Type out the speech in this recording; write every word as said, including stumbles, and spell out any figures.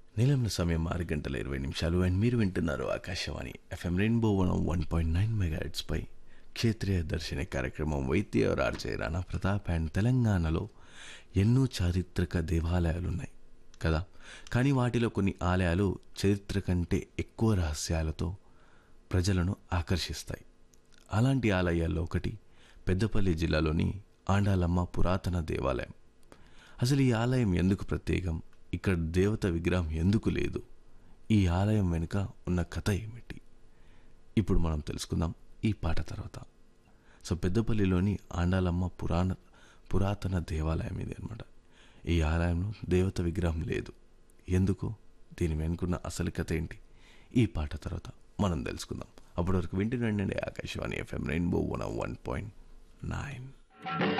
నీలంల సమయం ఆరు గంటల ఇరవై నిమిషాలు అండ్ మీరు వింటున్నారు Akashvani FM rainbow one one point nine megahertz పై క్షేత్రీయ దర్శిని కార్యక్రమం వైద్య రాజే రాణా ప్రతాప్ అండ్ తెలంగాణలో ఎన్నో చారిత్రక దేవాలయాలు ఉన్నాయి కదా. కానీ వాటిలో కొన్ని ఆలయాలు చరిత్ర కంటే ఎక్కువ రహస్యాలతో ప్రజలను ఆకర్షిస్తాయి. అలాంటి ఆలయాల్లో ఒకటి పెద్దపల్లి జిల్లాలోని ఆండాలమ్మ పురాతన దేవాలయం. అసలు ఈ ఆలయం ఎందుకు ప్రత్యేకం, ఇక్కడ దేవత విగ్రహం ఎందుకు లేదు, ఈ ఆలయం వెనుక ఉన్న కథ ఏమిటి, ఇప్పుడు మనం తెలుసుకుందాం ఈ పాట తర్వాత. సో పెద్దపల్లిలోని ఆండాలమ్మ పురాణ పురాతన దేవాలయం ఇది అనమాట. ఈ ఆలయంలో దేవత విగ్రహం లేదు, ఎందుకు, దీని వెనుకున్న అసలు కథ ఏంటి, ఈ పాట తర్వాత మనం తెలుసుకుందాం. అప్పటి వరకు వింటూ ఉండండి Akashvani FM rainbow one one point nine.